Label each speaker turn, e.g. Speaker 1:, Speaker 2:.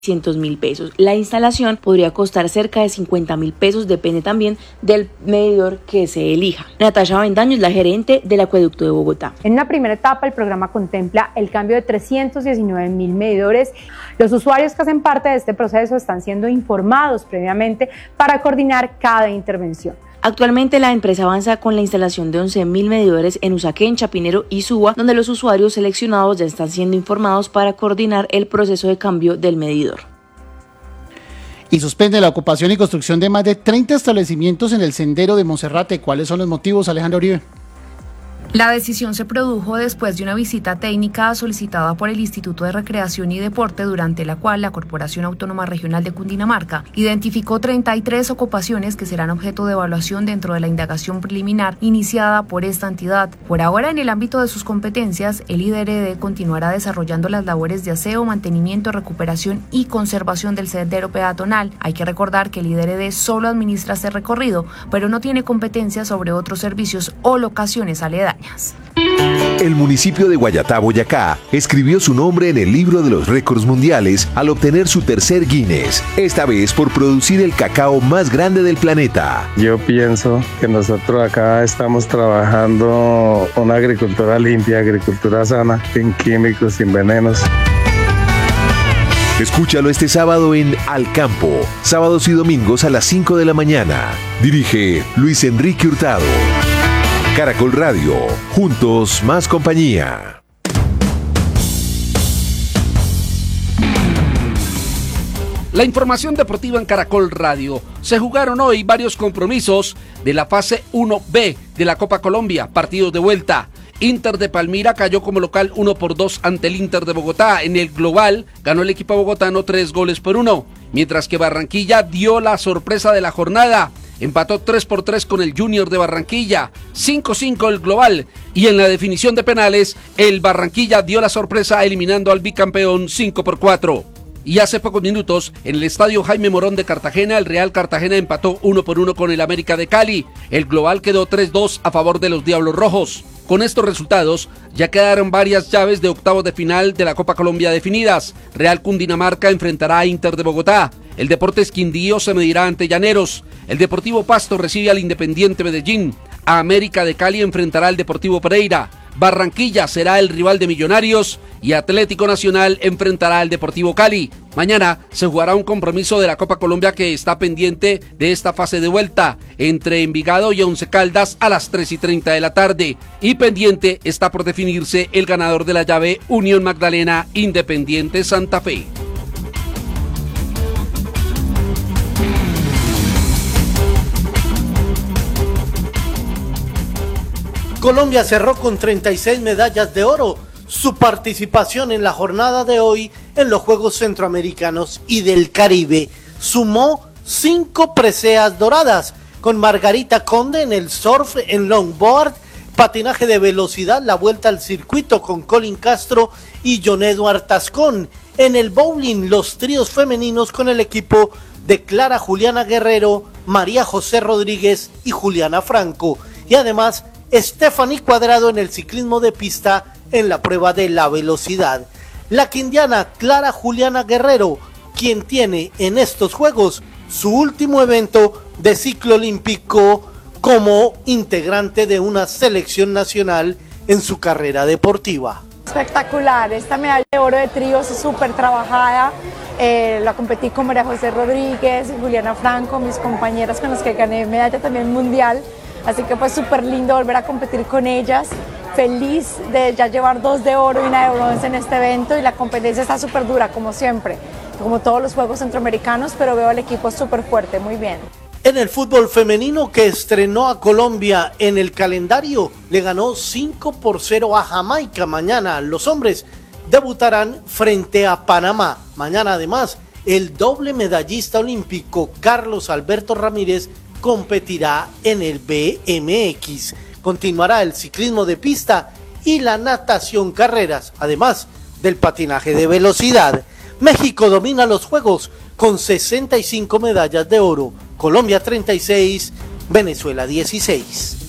Speaker 1: $100.000 pesos. La instalación podría costar cerca de $50.000 pesos, depende también del medidor que se elija. Natasha Avendaño es la gerente del Acueducto de Bogotá.
Speaker 2: En una primera etapa, el programa contempla el cambio de 319.000 medidores. Los usuarios que hacen parte de este proceso están siendo informados previamente para coordinar cada intervención.
Speaker 1: Actualmente la empresa avanza con la instalación de 11.000 medidores en Usaquén, Chapinero y Suba, donde los usuarios seleccionados ya están siendo informados para coordinar el proceso de cambio del medidor.
Speaker 3: Y suspende la ocupación y construcción de más de 30 establecimientos en el sendero de Monserrate. ¿Cuáles son los motivos, Alejandra Uribe?
Speaker 4: La decisión se produjo después de una visita técnica solicitada por el Instituto de Recreación y Deporte, durante la cual la Corporación Autónoma Regional de Cundinamarca identificó 33 ocupaciones que serán objeto de evaluación dentro de la indagación preliminar iniciada por esta entidad. Por ahora, en el ámbito de sus competencias, el IDRD continuará desarrollando las labores de aseo, mantenimiento, recuperación y conservación del sendero peatonal. Hay que recordar que el IDRD solo administra este recorrido, pero no tiene competencia sobre otros servicios o locaciones aledañas.
Speaker 5: El municipio de Guayatá, Boyacá, escribió su nombre en el libro de los récords mundiales al obtener su tercer Guinness, esta vez por producir el cacao más grande del planeta.
Speaker 6: Yo pienso que nosotros acá estamos trabajando una agricultura limpia, agricultura sana, sin químicos, sin venenos.
Speaker 5: Escúchalo este sábado en Al Campo, sábados y domingos a las 5 de la mañana. Dirige Luis Enrique Hurtado. Caracol Radio, juntos más compañía.
Speaker 7: La información deportiva en Caracol Radio. Se jugaron hoy varios compromisos de la fase 1B de la Copa Colombia, partidos de vuelta. Inter de Palmira cayó como local 1-2 ante el Inter de Bogotá. En el global ganó el equipo bogotano 3-1, mientras que Barranquilla dio la sorpresa de la jornada. Empató 3-3 con el Junior de Barranquilla, 5-5 el global, y en la definición de penales, el Barranquilla dio la sorpresa eliminando al bicampeón 5-4. Y hace pocos minutos, en el estadio Jaime Morón de Cartagena, el Real Cartagena empató 1-1 con el América de Cali. El global quedó 3-2 a favor de los Diablos Rojos. Con estos resultados, ya quedaron varias llaves de octavos de final de la Copa Colombia definidas. Real Cundinamarca enfrentará a Inter de Bogotá. El Deportes Quindío se medirá ante Llaneros. El Deportivo Pasto recibe al Independiente Medellín. A América de Cali enfrentará al Deportivo Pereira. Barranquilla será el rival de Millonarios y Atlético Nacional enfrentará al Deportivo Cali. Mañana se jugará un compromiso de la Copa Colombia que está pendiente de esta fase de vuelta entre Envigado y Once Caldas a las 3:30 de la tarde. Y pendiente está por definirse el ganador de la llave Unión Magdalena Independiente Santa Fe.
Speaker 8: Colombia cerró con 36 medallas de oro su participación en la jornada de hoy en los Juegos Centroamericanos y del Caribe. Sumó 5 preseas doradas, con Margarita Conde en el surf, en longboard, patinaje de velocidad, la vuelta al circuito con Colin Castro y John Edward Tascón. En el bowling, los tríos femeninos con el equipo de Clara Juliana Guerrero, María José Rodríguez y Juliana Franco. Y además, Stephanie Cuadrado en el ciclismo de pista en la prueba de la velocidad. La quindiana Clara Juliana Guerrero, quien tiene en estos Juegos su último evento de ciclo olímpico como integrante de una selección nacional en su carrera deportiva.
Speaker 2: Espectacular, esta medalla de oro de tríos es súper trabajada. La competí con María José Rodríguez y Juliana Franco, mis compañeras con las que gané medalla también mundial. Así que fue súper lindo volver a competir con ellas. Feliz de ya llevar 2 de oro y 1 de bronce en este evento, y la competencia está súper dura, como siempre, como todos los Juegos Centroamericanos, pero veo al equipo súper fuerte, muy bien.
Speaker 8: En el fútbol femenino, que estrenó a Colombia en el calendario, le ganó 5-0 a Jamaica. Mañana los hombres debutarán frente a Panamá. Mañana además el doble medallista olímpico Carlos Alberto Ramírez competirá en el BMX. Continuará el ciclismo de pista y la natación carreras, además del patinaje de velocidad. México domina los Juegos con 65 medallas de oro, Colombia 36, Venezuela 16.